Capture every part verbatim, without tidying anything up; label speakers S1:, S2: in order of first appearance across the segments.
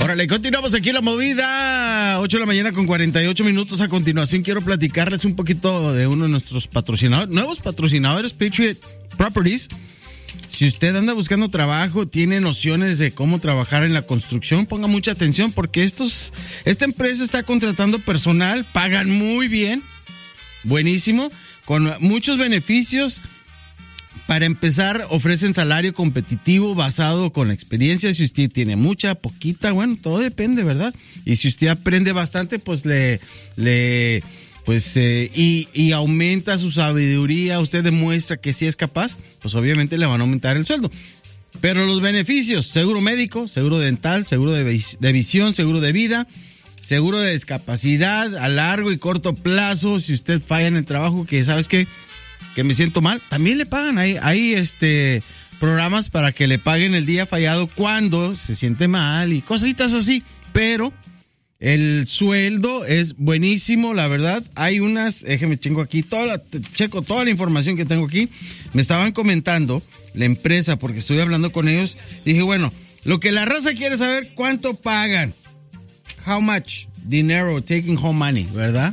S1: Órale, continuamos aquí en La Movida, ocho de la mañana con cuarenta y ocho minutos. A continuación quiero platicarles un poquito de uno de nuestros patrocinadores, nuevos patrocinadores, Patriot Properties. Si usted anda buscando trabajo, tiene nociones de cómo trabajar en la construcción, ponga mucha atención porque estos, esta empresa está contratando personal, pagan muy bien, buenísimo, con muchos beneficios. Para empezar, ofrecen salario competitivo basado con la experiencia. Si usted tiene mucha, poquita, bueno, todo depende, ¿verdad? Y si usted aprende bastante, pues le... le Pues, eh, y, y aumenta su sabiduría, usted demuestra que sí es capaz, pues obviamente le van a aumentar el sueldo. Pero los beneficios, seguro médico, seguro dental, seguro de, de visión, seguro de vida, seguro de discapacidad a largo y corto plazo, si usted falla en el trabajo, que sabes que, que me siento mal, también le pagan. Hay, hay este, programas para que le paguen el día fallado cuando se siente mal y cositas así, pero... el sueldo es buenísimo, la verdad. Hay unas, déjeme chingo aquí, toda la, checo toda la información que tengo aquí. Me estaban comentando la empresa, porque estoy hablando con ellos. Dije, bueno, lo que la raza quiere saber, ¿cuánto pagan? How much dinero, taking home money, ¿verdad?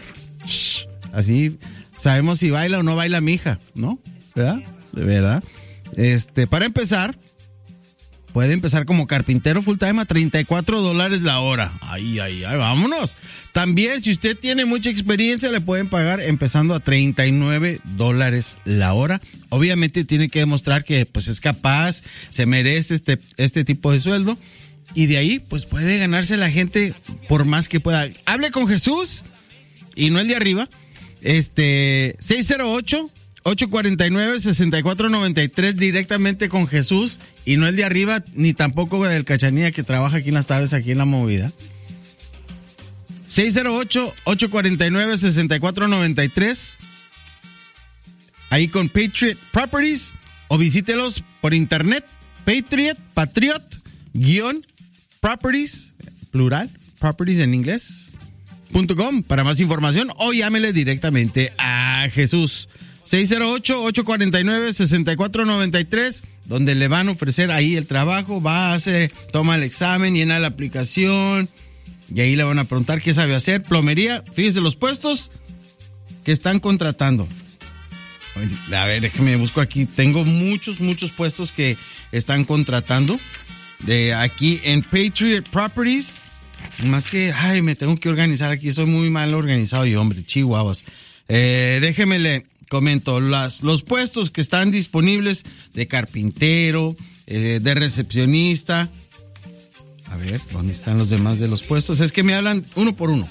S1: Así sabemos si baila o no baila mi hija, ¿no? ¿Verdad? De verdad. Este, para empezar, puede empezar como carpintero full time a treinta y cuatro dólares la hora. Ay, ay, ay, vámonos. También, si usted tiene mucha experiencia, le pueden pagar empezando a treinta y nueve dólares la hora. Obviamente tiene que demostrar que pues es capaz, se merece este, este tipo de sueldo. Y de ahí, pues puede ganarse la gente por más que pueda. Hable con Jesús y no el de arriba. Este, seis cero ocho, ocho cuatro nueve, seis cuatro nueve tres, directamente con Jesús y no el de arriba, ni tampoco del Cachanilla que trabaja aquí en las tardes, aquí en La Movida. seis cero ocho, ocho cuatro nueve, seis cuatro nueve tres, ahí con Patriot Properties, o visítelos por internet, Patriot, Patriot, guión, Properties, plural, Properties en inglés, punto com, para más información, o llámele directamente a Jesús. seis cero ocho, ocho cuatro nueve, seis cuatro nueve tres, donde le van a ofrecer ahí el trabajo, va a hacer, toma el examen, llena la aplicación, y ahí le van a preguntar qué sabe hacer. Plomería, fíjese los puestos que están contratando. A ver, déjeme busco aquí, tengo muchos, muchos puestos que están contratando, de aquí en Patriot Properties, más que, ay, me tengo que organizar aquí, soy muy mal organizado yo, hombre, chihuahuas. Eh, déjeme le... comento, las, los puestos que están disponibles de carpintero, eh, de recepcionista. A ver, ¿dónde están los demás de los puestos? Es que me hablan uno por uno.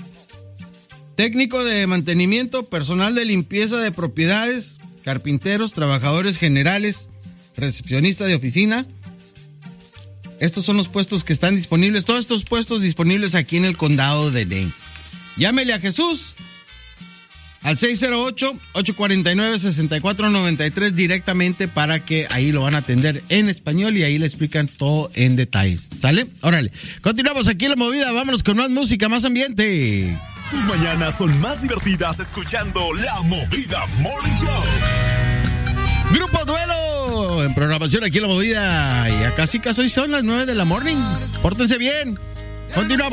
S1: Técnico de mantenimiento, personal de limpieza de propiedades, carpinteros, trabajadores generales, recepcionista de oficina. Estos son los puestos que están disponibles, todos estos puestos disponibles aquí en el condado de Dane. Llámele a Jesús al seis cero ocho, ocho cuatro nueve, seis cuatro nueve tres directamente para que ahí lo van a atender en español y ahí le explican todo en detalle. ¿Sale? Órale. Continuamos aquí en La Movida. Vámonos con más música, más ambiente.
S2: Tus mañanas son más divertidas escuchando La Movida Morning Show.
S1: Grupo Duelo en programación aquí en La Movida. Y acá sí casi son las nueve de la morning. Pórtense bien. Continuamos.